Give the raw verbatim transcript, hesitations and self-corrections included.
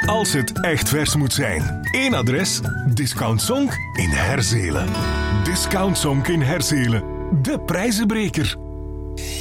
als het echt vers moet zijn. Eén adres, Discount Sonk in Herzelen. Discount Sonk in Herzelen. De prijzenbreker.